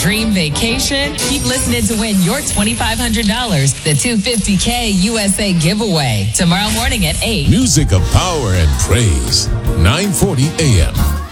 Dream vacation? Keep listening to win your $2,500, the $250K USA giveaway. Tomorrow morning at 8. Music of power and praise. 9:40 a.m.